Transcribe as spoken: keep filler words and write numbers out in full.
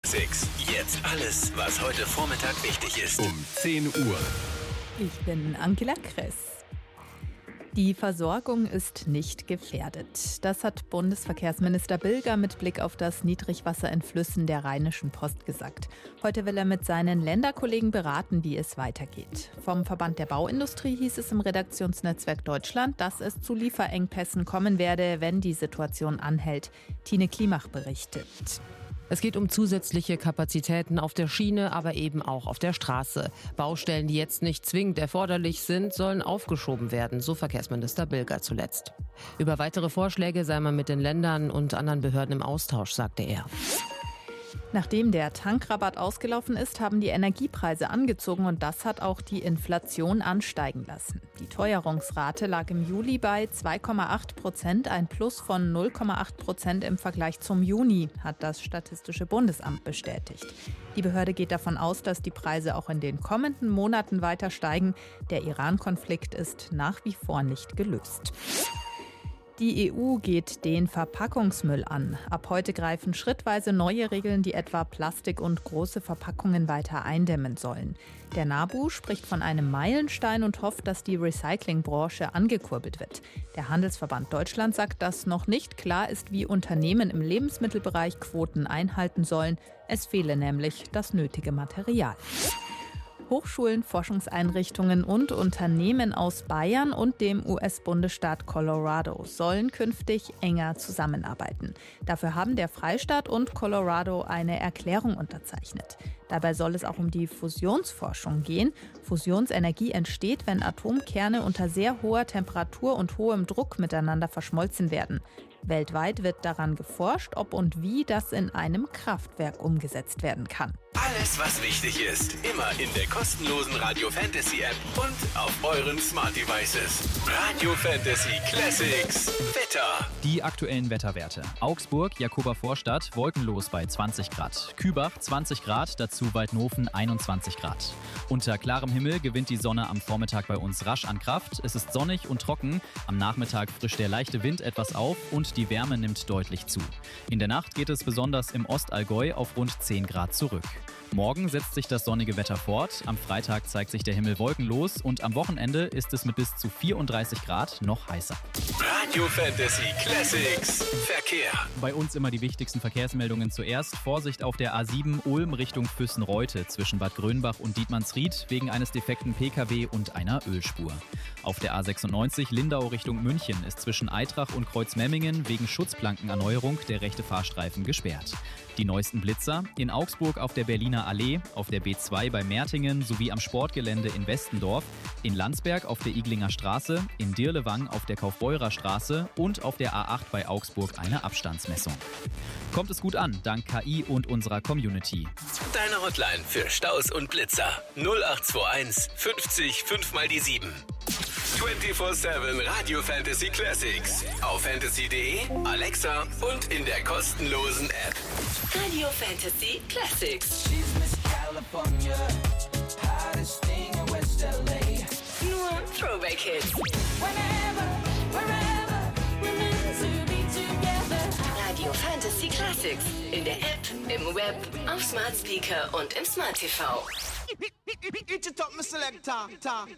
Classics. Jetzt alles, was heute Vormittag wichtig ist. Um zehn Uhr. Ich bin Angela Kress. Die Versorgung ist nicht gefährdet. Das hat Bundesverkehrsminister Bilger mit Blick auf das Niedrigwasser in Flüssen der Rheinischen Post gesagt. Heute will er mit seinen Länderkollegen beraten, wie es weitergeht. Vom Verband der Bauindustrie hieß es im Redaktionsnetzwerk Deutschland, dass es zu Lieferengpässen kommen werde, wenn die Situation anhält. Tine Klimach berichtet. Es geht um zusätzliche Kapazitäten auf der Schiene, aber eben auch auf der Straße. Baustellen, die jetzt nicht zwingend erforderlich sind, sollen aufgeschoben werden, so Verkehrsminister Bilger zuletzt. Über weitere Vorschläge sei man mit den Ländern und anderen Behörden im Austausch, sagte er. Nachdem der Tankrabatt ausgelaufen ist, haben die Energiepreise angezogen und das hat auch die Inflation ansteigen lassen. Die Teuerungsrate lag im Juli bei zwei Komma acht Prozent, ein Plus von null Komma acht Prozent im Vergleich zum Juni, hat das Statistische Bundesamt bestätigt. Die Behörde geht davon aus, dass die Preise auch in den kommenden Monaten weiter steigen. Der Iran-Konflikt ist nach wie vor nicht gelöst. Die E U geht den Verpackungsmüll an. Ab heute greifen schrittweise neue Regeln, die etwa Plastik und große Verpackungen weiter eindämmen sollen. Der NABU spricht von einem Meilenstein und hofft, dass die Recyclingbranche angekurbelt wird. Der Handelsverband Deutschland sagt, dass noch nicht klar ist, wie Unternehmen im Lebensmittelbereich Quoten einhalten sollen. Es fehle nämlich das nötige Material. Hochschulen, Forschungseinrichtungen und Unternehmen aus Bayern und dem U S-Bundesstaat Colorado sollen künftig enger zusammenarbeiten. Dafür haben der Freistaat und Colorado eine Erklärung unterzeichnet. Dabei soll es auch um die Fusionsforschung gehen. Fusionsenergie entsteht, wenn Atomkerne unter sehr hoher Temperatur und hohem Druck miteinander verschmolzen werden. Weltweit wird daran geforscht, ob und wie das in einem Kraftwerk umgesetzt werden kann. Alles, was wichtig ist, immer in der kostenlosen Radio Fantasy App und auf euren Smart Devices. Radio Fantasy Classics. Wetter. Die aktuellen Wetterwerte. Augsburg, Jakoba-Vorstadt, wolkenlos bei zwanzig Grad. Kübach zwanzig Grad, dazu Waldnofen einundzwanzig Grad. Unter klarem Himmel gewinnt die Sonne am Vormittag bei uns rasch an Kraft. Es ist sonnig und trocken. Am Nachmittag frischt der leichte Wind etwas auf und die Wärme nimmt deutlich zu. In der Nacht geht es besonders im Ostallgäu auf rund zehn Grad zurück. Morgen setzt sich das sonnige Wetter fort. Am Freitag zeigt sich der Himmel wolkenlos und am Wochenende ist es mit bis zu vierunddreißig Grad noch heißer. Radio Fantasy Classics. Verkehr. Bei uns immer die wichtigsten Verkehrsmeldungen zuerst. Vorsicht auf der A sieben Ulm Richtung Füssen-Reute zwischen Bad Grönbach und Dietmannsried wegen eines defekten P K W und einer Ölspur. Auf der A sechsundneunzig Lindau Richtung München ist zwischen Eitrach und Kreuzmemmingen wegen Schutzplankenerneuerung der rechte Fahrstreifen gesperrt. Die neuesten Blitzer in Augsburg auf der Berliner Allee, auf der B zwei bei Mertingen sowie am Sportgelände in Westendorf, in Landsberg auf der Iglinger Straße, in Dirlewang auf der Kaufbeurer Straße und auf der A acht bei Augsburg eine Abstandsmessung. Kommt es gut an, dank K I und unserer Community. Deine Hotline für Staus und Blitzer null acht zwei eins fünfzig fünf mal die sieben. vierundzwanzig sieben Radio Fantasy Classics. Auf fantasy punkt de, Alexa und in der kostenlosen App. Radio Fantasy Classics. Nur Throwback Hits. Radio Fantasy Classics. In der App, im Web, auf Smart Speaker und im Smart T V. It's your top, Mister Selector.